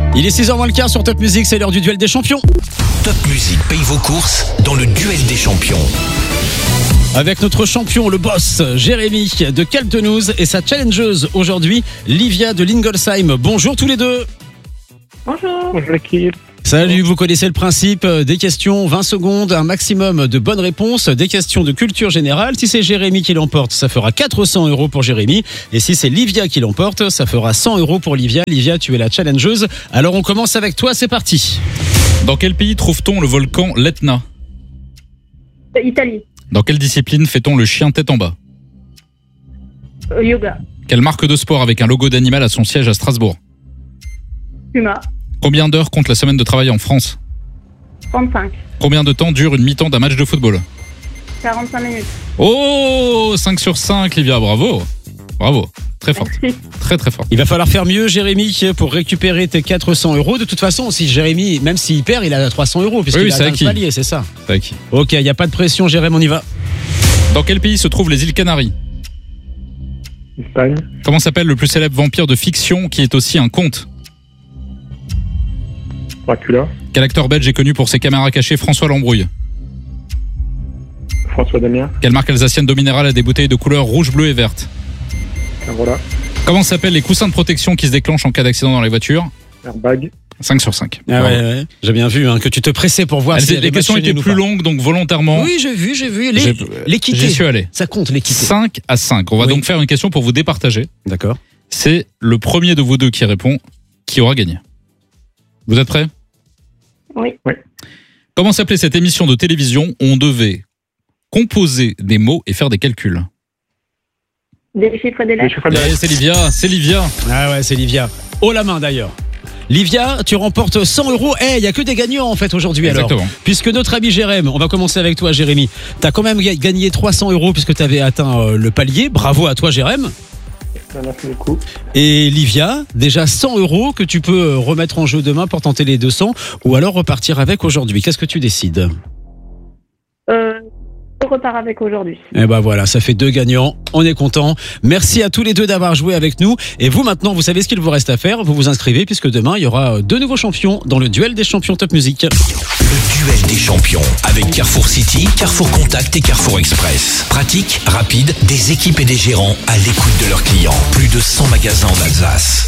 Il est 6h moins le quart sur Top Music, c'est l'heure du duel des champions. Top Music paye vos courses dans le duel des champions. Avec notre champion, le boss, Jérémy de Kaltenouze et sa challengeuse aujourd'hui, Livia de Lingolsheim. Bonjour tous les deux. Bonjour. Bonjour l'équipe. Salut, vous connaissez le principe, des questions, 20 secondes, un maximum de bonnes réponses, des questions de culture générale. Si c'est Jérémy qui l'emporte, ça fera 400 € pour Jérémy. Et si c'est Livia qui l'emporte, ça fera 100 € pour Livia. Livia, tu es la challengeuse. Alors on commence avec toi, c'est parti. Dans quel pays trouve-t-on le volcan l'Etna ? Italie. Dans quelle discipline fait-on le chien tête en bas ? Yoga. Quelle marque de sport avec un logo d'animal a son siège à Strasbourg ? Puma. Combien d'heures compte la semaine de travail en France ? 35. Combien de temps dure une mi-temps d'un match de football ? 45 minutes. Oh, 5 sur 5, Livia, bravo. Bravo, très forte. Merci. Très très forte. Il va falloir faire mieux, Jérémy, pour récupérer tes 400 €. De toute façon, si Jérémy, même s'il perd, il a 300 € puisqu'il Oui, a c'est atteint acquis. le palier, c'est ça. C'est acquis. Ok, il n'y a pas de pression, Jérémy, on y va. Dans quel pays se trouvent les îles Canaries ? Espagne. Comment s'appelle le plus célèbre vampire de fiction qui est aussi un conte ? Dracula. Quel acteur belge est connu pour ses caméras cachées ? François Lambrouille. François Damien. Quelle marque alsacienne d'eau minérale a des bouteilles de couleur rouge, bleu et verte ? Carola. Comment s'appellent les coussins de protection qui se déclenchent en cas d'accident dans les voitures ? Airbag. 5 sur 5. Ah Bravo. ouais. J'ai bien vu que tu te pressais pour voir si Les questions étaient plus longues, donc volontairement, Oui, j'ai vu. J'ai- L'équité. j'y suis allé. Ça compte, l'équité. 5 à 5. On va Oui. donc faire une question pour vous départager. D'accord. C'est le premier de vous deux qui répond qui aura gagné. Vous êtes prêts ? Oui. Comment s'appelait cette émission de télévision où on devait composer des mots et faire des calculs ? Des chiffres et des Les lettres. chiffres de C'est Livia, c'est Livia. Ah ouais, c'est Livia. Haut la main d'ailleurs. Livia, tu remportes 100 €. Il y a que des gagnants en fait aujourd'hui alors. Exactement. Puisque notre ami Jérémy, on va commencer avec toi Jérémy. T'as quand même gagné 300 € puisque tu avais atteint le palier. Bravo à toi Jérémy. Merci beaucoup. Et Livia, déjà 100 € que tu peux remettre en jeu demain pour tenter les 200 ou alors repartir avec aujourd'hui. Qu'est-ce que tu décides ? Je repars avec aujourd'hui. Et ben voilà, ça fait 2 gagnants. On est content. Merci à tous les deux d'avoir joué avec nous. Et vous maintenant, vous savez ce qu'il vous reste à faire. Vous vous inscrivez puisque demain, il y aura 2 nouveaux champions dans le duel des champions Top Music. Le duel des champions avec Carrefour City, Carrefour Contact et Carrefour Express. Pratique, rapide, des équipes et des gérants à l'écoute de leurs clients. Plus de 100 magasins en Alsace.